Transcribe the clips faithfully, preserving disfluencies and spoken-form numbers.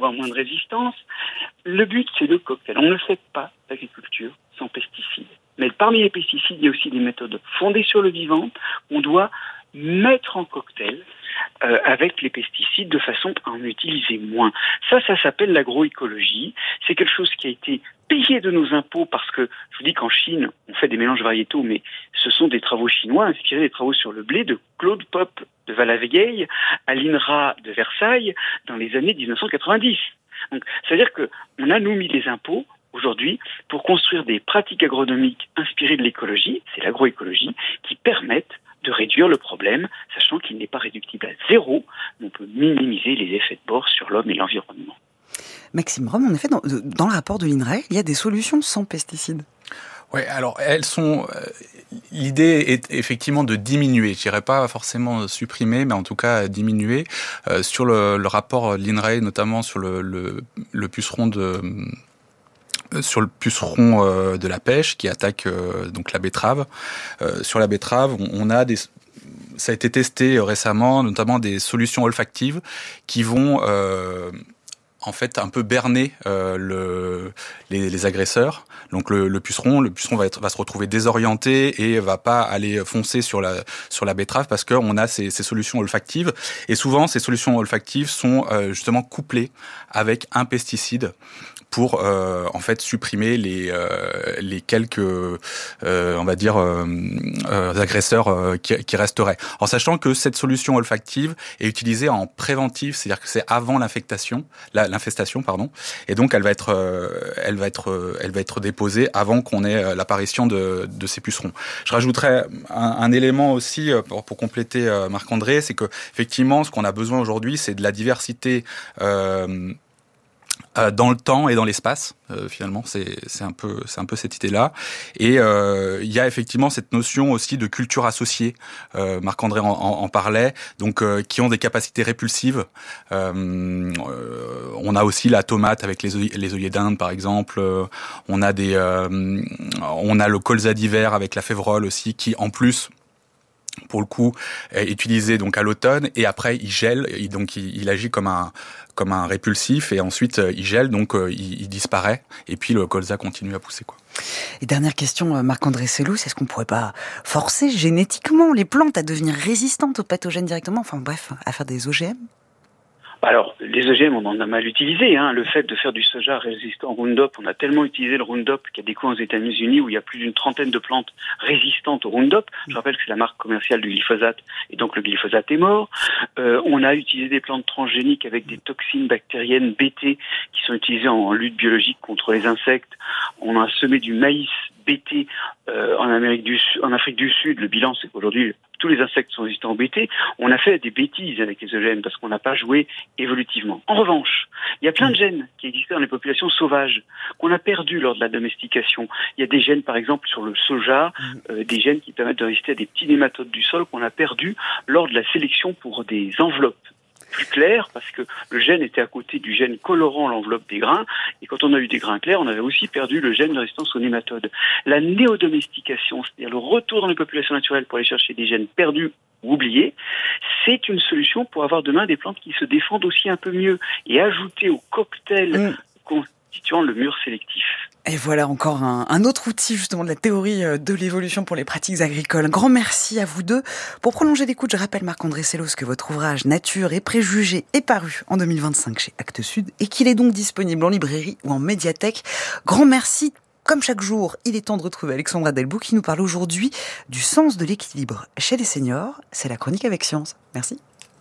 avoir moins de résistance. Le but, c'est le cocktail. On ne fait pas d'agriculture sans pesticides. Mais parmi les pesticides, il y a aussi des méthodes fondées sur le vivant qu'on doit mettre en cocktail euh, avec les pesticides de façon à en utiliser moins. Ça, ça s'appelle l'agroécologie. C'est quelque chose qui a été payé de nos impôts parce que, je vous dis qu'en Chine, on fait des mélanges variétaux, mais ce sont des travaux chinois inspirés des travaux sur le blé de Claude Pope de Valavieille à l'I N R A de Versailles dans les années dix-neuf cent quatre-vingt-dix. Donc, c'est-à-dire qu'on a, nous, mis des impôts aujourd'hui pour construire des pratiques agronomiques inspirées de l'écologie, c'est l'agroécologie, qui permettent de réduire le problème, sachant qu'il n'est pas réductible à zéro, mais on peut minimiser les effets de bord sur l'homme et l'environnement. Maxime Rome, en effet, dans, dans le rapport de l'I N R A E, il y a des solutions sans pesticides. Oui, alors elles sont. Euh, l'idée est effectivement de diminuer. Je dirais pas forcément supprimer, mais en tout cas diminuer. Euh, sur le, le rapport de l'I N R A E, notamment sur le, le, le puceron de. Sur le puceron euh, de la pêche qui attaque euh, donc la betterave. Euh, sur la betterave, on, on a des, ça a été testé récemment, notamment des solutions olfactives qui vont euh, en fait un peu berner euh, le, les, les agresseurs. Donc le, le puceron, le puceron va, être, va se retrouver désorienté et va pas aller foncer sur la sur la betterave parce qu'on a ces, ces solutions olfactives. Et souvent, ces solutions olfactives sont euh, justement couplées avec un pesticide pour euh, en fait supprimer les euh, les quelques euh, on va dire euh, euh, agresseurs euh, qui, qui resteraient. En sachant que cette solution olfactive est utilisée en préventif, c'est-à-dire que c'est avant l'infectation, la, l'infestation pardon, et donc elle va être euh, elle va être euh, elle va être déposée avant qu'on ait l'apparition de de ces pucerons. Je rajouterais un, un élément aussi pour, pour compléter euh, Marc-André, c'est que effectivement ce qu'on a besoin aujourd'hui, c'est de la diversité euh, Euh, dans le temps et dans l'espace, euh, finalement, c'est c'est un peu c'est un peu cette idée-là. Et euh, il y a effectivement cette notion aussi de culture associée. Euh, Marc-André en, en, en parlait, donc euh, qui ont des capacités répulsives. Euh, euh, on a aussi la tomate avec les œillets, les œillets d'Inde, par exemple. Euh, on a des euh, on a le colza d'hiver avec la févrole aussi, qui en plus pour le coup est utilisé donc à l'automne et après il gèle, il, donc il, il agit comme un comme un répulsif et ensuite il gèle donc il, il disparaît et puis le colza continue à pousser quoi. Et dernière question, Marc-André Sellous, est-ce qu'on pourrait pas forcer génétiquement les plantes à devenir résistantes aux pathogènes directement, enfin bref, à faire des O G M? Alors, les O G M, on en a mal utilisé. Hein. Le fait de faire du soja résistant au Roundup, on a tellement utilisé le Roundup qu'il y a des coins aux États-Unis où il y a plus d'une trentaine de plantes résistantes au Roundup. Je rappelle que c'est la marque commerciale du glyphosate, et donc le glyphosate est mort. Euh, on a utilisé des plantes transgéniques avec des toxines bactériennes B T qui sont utilisées en, en lutte biologique contre les insectes. On a semé du maïs B T euh, en Amérique du en Afrique du Sud. Le bilan, c'est qu'aujourd'hui, tous les insectes sont résistants au B T. On a fait des bêtises avec les O G M parce qu'on n'a pas joué évolutivement. En revanche, il y a plein de gènes qui existaient dans les populations sauvages qu'on a perdus lors de la domestication. Il y a des gènes, par exemple, sur le soja, euh, des gènes qui permettent de résister à des petits nématodes du sol qu'on a perdus lors de la sélection pour des enveloppes plus clair, parce que le gène était à côté du gène colorant l'enveloppe des grains, et quand on a eu des grains clairs, on avait aussi perdu le gène de résistance aux nématodes. La néodomestication, c'est-à-dire le retour dans les populations naturelles pour aller chercher des gènes perdus ou oubliés, c'est une solution pour avoir demain des plantes qui se défendent aussi un peu mieux, et ajouter au cocktail mmh. constituant le mur sélectif. Et voilà encore un, un autre outil justement de la théorie de l'évolution pour les pratiques agricoles. Un grand merci à vous deux. Pour prolonger l'écoute, je rappelle Marc-André Sellous que votre ouvrage Nature et préjugés est paru en deux mille vingt-cinq chez Actes Sud et qu'il est donc disponible en librairie ou en médiathèque. Grand merci. Comme chaque jour, il est temps de retrouver Alexandra Delbout qui nous parle aujourd'hui du sens de l'équilibre chez les seniors. C'est la chronique avec Science. Merci.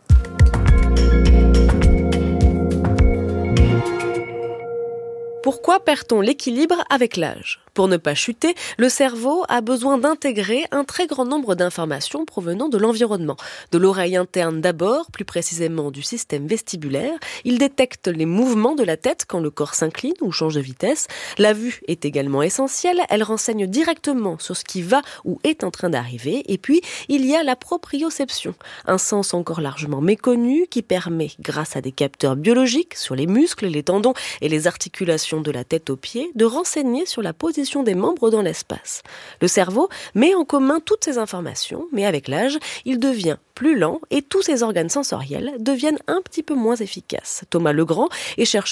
Pourquoi perd-on l'équilibre avec l'âge ? Pour ne pas chuter, le cerveau a besoin d'intégrer un très grand nombre d'informations provenant de l'environnement. De l'oreille interne d'abord, plus précisément du système vestibulaire. Il détecte les mouvements de la tête quand le corps s'incline ou change de vitesse. La vue est également essentielle. Elle renseigne directement sur ce qui va ou est en train d'arriver. Et puis, il y a la proprioception, un sens encore largement méconnu qui permet, grâce à des capteurs biologiques sur les muscles, les tendons et les articulations de la tête aux pieds, de renseigner sur la position des membres dans l'espace. Le cerveau met en commun toutes ces informations, mais avec l'âge, il devient plus lent et tous ses organes sensoriels deviennent un petit peu moins efficaces. Thomas Legrand est chercheur